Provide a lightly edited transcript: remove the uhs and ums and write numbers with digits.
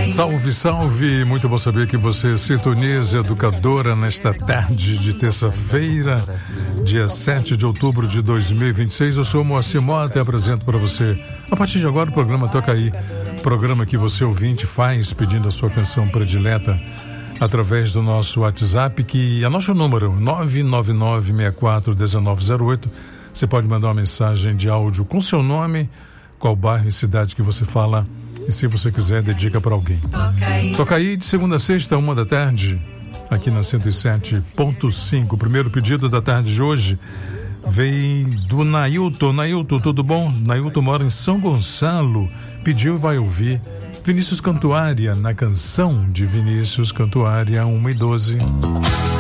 Salve, salve! Muito bom saber que você sintoniza Educadora nesta tarde de terça-feira, dia 7 de outubro de 2026. Eu sou Moacir Mota e apresento para você, a partir de agora, o programa Toca Aí. Programa que você ouvinte faz pedindo a sua canção predileta através do nosso WhatsApp, que é nosso número 999641908. Você pode mandar uma mensagem de áudio com seu nome, qual bairro e cidade que você fala, e se você quiser, dedica para alguém. Toca Aí de segunda a sexta, 13h, aqui na 107.5. O primeiro pedido da tarde de hoje vem do Nailton. Nailton, tudo bom? Nailton mora em São Gonçalo, pediu e vai ouvir Vinícius Cantuária, na canção de Vinícius Cantuária 1 e 12.